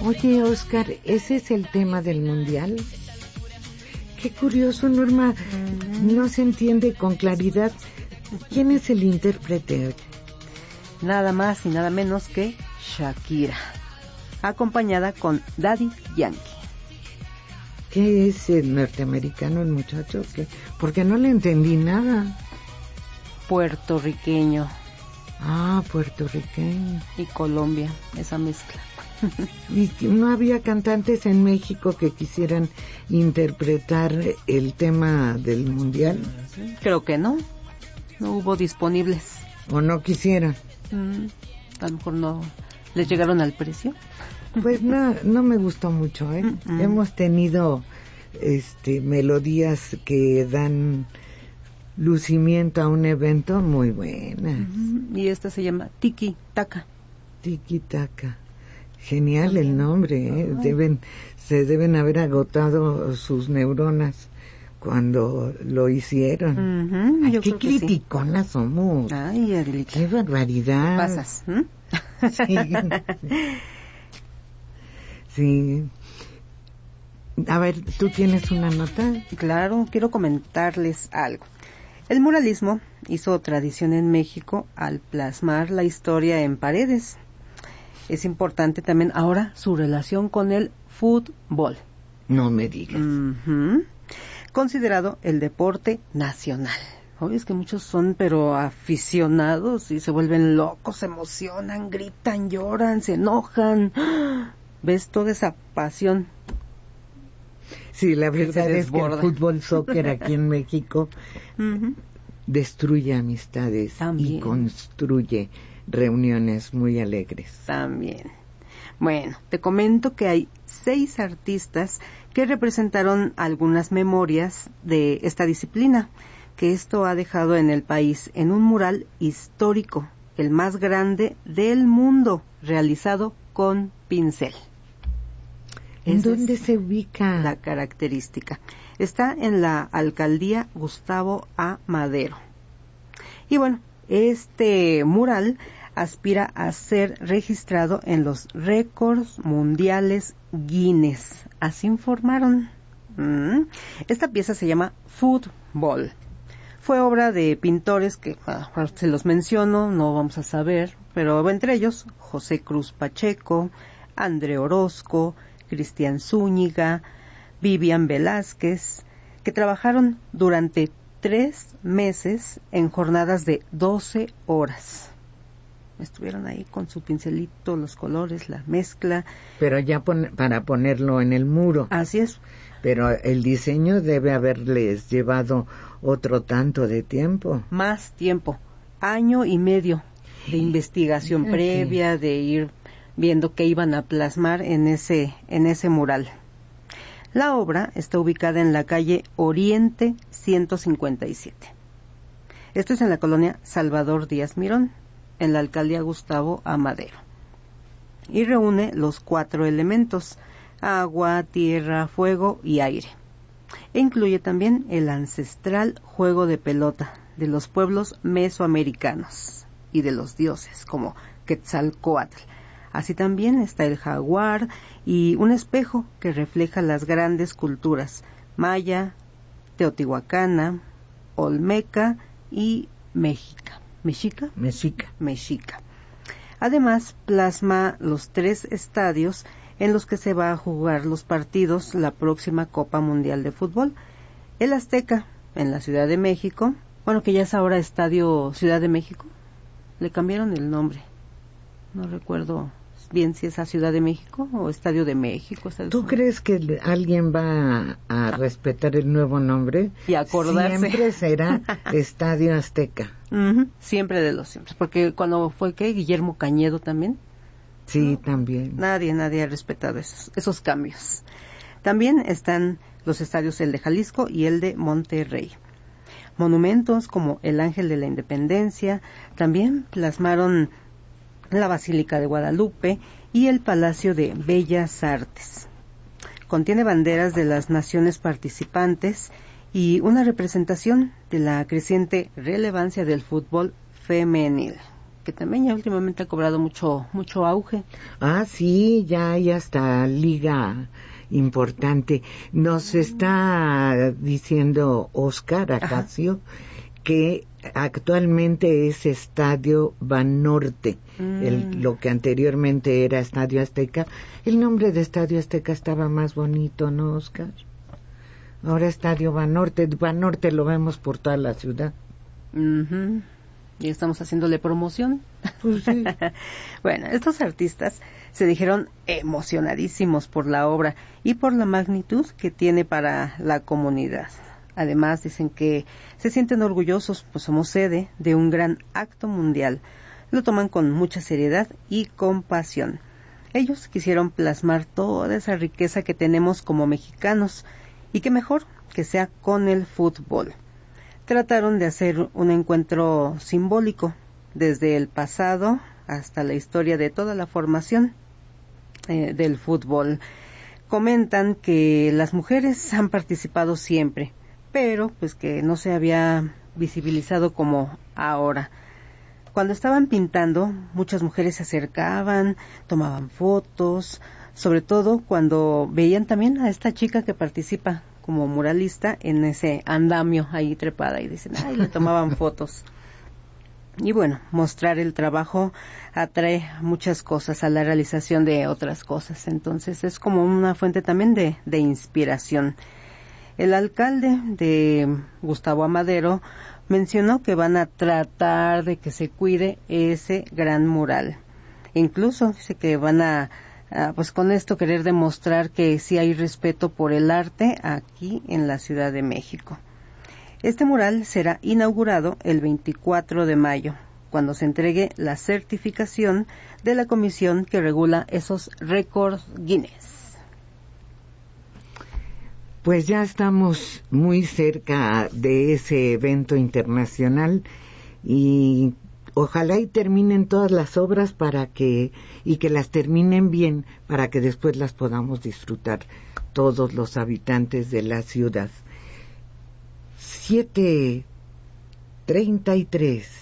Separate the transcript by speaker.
Speaker 1: Oye, Oscar, ¿ese es el tema del mundial? Qué curioso, Norma. No se entiende con claridad. ¿Quién es el intérprete?
Speaker 2: Nada más y nada menos que Shakira, acompañada con Daddy Yankee.
Speaker 1: ¿Qué es el norteamericano, el muchacho? ¿Qué? Porque no le entendí nada.
Speaker 2: Puertorriqueño.
Speaker 1: Ah, puertorriqueño.
Speaker 2: Y Colombia, esa mezcla.
Speaker 1: ¿Y no había cantantes en México que quisieran interpretar el tema del mundial?
Speaker 2: Creo que no hubo disponibles.
Speaker 1: ¿O no quisieran?
Speaker 2: A lo mejor no les llegaron al precio.
Speaker 1: Pues no me gustó mucho, ¿eh? Hemos tenido melodías que dan lucimiento a un evento muy buenas.
Speaker 2: Y esta se llama Tiki Taka.
Speaker 1: Tiki Taka. Genial el nombre, ¿eh? Se deben haber agotado sus neuronas cuando lo hicieron. Ay, qué criticonas sí. Somos.
Speaker 2: Ay, Adelita.
Speaker 1: Qué barbaridad.
Speaker 2: Pasas.
Speaker 1: Sí. Sí. A ver, ¿tú tienes una nota?
Speaker 2: Claro, quiero comentarles algo. El muralismo hizo tradición en México al plasmar la historia en paredes. Es importante también ahora su relación con el fútbol.
Speaker 1: No me digas.
Speaker 2: Considerado el deporte nacional. Oye, es que muchos son pero aficionados y se vuelven locos, se emocionan, gritan, lloran, se enojan. ¿Ves toda esa pasión?
Speaker 1: Sí, la verdad es que el fútbol soccer aquí en México destruye amistades también. Y construye reuniones muy alegres.
Speaker 2: También. Bueno, te comento que hay 6 artistas que representaron algunas memorias de esta disciplina, que esto ha dejado en el país en un mural histórico, el más grande del mundo, realizado con pincel.
Speaker 1: ¿En dónde se ubica?
Speaker 2: La característica. Está en la alcaldía Gustavo A. Madero. Y bueno, este mural aspira a ser registrado en los récords mundiales Guinness. Así informaron. Esta pieza se llama Fútbol. Fue obra de pintores que se los menciono, no vamos a saber, pero entre ellos José Cruz Pacheco, André Orozco, Cristian Zúñiga, Vivian Velázquez, que trabajaron durante 3 meses en jornadas de 12 horas. Estuvieron ahí con su pincelito, los colores, la mezcla.
Speaker 1: Pero ya para ponerlo en el muro.
Speaker 2: Así es.
Speaker 1: Pero el diseño debe haberles llevado otro tanto de tiempo.
Speaker 2: Más tiempo, 1 año y medio de investigación previa, de ir viendo qué iban a plasmar en ese mural. La obra está ubicada en la calle Oriente 157. Esto es en la colonia Salvador Díaz Mirón, en la alcaldía Gustavo A. Madero. Y reúne los 4 elementos: agua, tierra, fuego y aire. E incluye también el ancestral juego de pelota de los pueblos mesoamericanos y de los dioses como Quetzalcóatl. Así también está el jaguar y un espejo que refleja las grandes culturas maya, teotihuacana, olmeca y mexica. Además, plasma los 3 estadios en los que se va a jugar los partidos la próxima Copa Mundial de Fútbol. El Azteca, en la Ciudad de México, bueno, que ya es ahora Estadio Ciudad de México, le cambiaron el nombre. No recuerdo bien si es a Ciudad de México o Estadio de México.
Speaker 1: ¿Tú crees que alguien va a respetar el nuevo nombre?
Speaker 2: Y acordarse.
Speaker 1: Siempre será Estadio Azteca.
Speaker 2: Siempre de los siempre. Porque cuando fue Guillermo Cañedo también.
Speaker 1: Sí, también.
Speaker 2: Nadie ha respetado esos cambios. También están los estadios, el de Jalisco y el de Monterrey. Monumentos como el Ángel de la Independencia también plasmaron la Basílica de Guadalupe y el Palacio de Bellas Artes. Contiene banderas de las naciones participantes y una representación de la creciente relevancia del fútbol femenil. que también ya últimamente ha cobrado mucho auge.
Speaker 1: Ah, sí, ya hay hasta liga importante. Nos está diciendo Oscar Acacio que actualmente es Estadio Banorte, lo que anteriormente era Estadio Azteca. El nombre de Estadio Azteca estaba más bonito, ¿no, Oscar? Ahora Estadio Banorte. Banorte lo vemos por toda la ciudad.
Speaker 2: Y estamos haciéndole promoción.
Speaker 1: Pues sí.
Speaker 2: Bueno, estos artistas se dijeron emocionadísimos por la obra y por la magnitud que tiene para la comunidad. Además, dicen que se sienten orgullosos, pues somos sede de un gran acto mundial. Lo toman con mucha seriedad y compasión. Ellos quisieron plasmar toda esa riqueza que tenemos como mexicanos, y qué mejor que sea con el fútbol. Trataron de hacer un encuentro simbólico, desde el pasado hasta la historia de toda la formación del fútbol. Comentan que las mujeres han participado siempre, pero pues que no se había visibilizado como ahora. Cuando estaban pintando, muchas mujeres se acercaban, tomaban fotos, sobre todo cuando veían también a esta chica que participa como muralista en ese andamio ahí trepada, y dicen, ay, le tomaban fotos. Y bueno, mostrar el trabajo atrae muchas cosas a la realización de otras cosas, entonces es como una fuente también de inspiración. El alcalde de Gustavo Amadero mencionó que van a tratar de que se cuide ese gran mural. Incluso dice que van a pues con esto querer demostrar que sí hay respeto por el arte aquí en la Ciudad de México. Este mural será inaugurado el 24 de mayo, cuando se entregue la certificación de la comisión que regula esos récords Guinness.
Speaker 1: Pues ya estamos muy cerca de ese evento internacional y ojalá y terminen todas las obras y que las terminen bien para que después las podamos disfrutar todos los habitantes de la ciudad. 7:33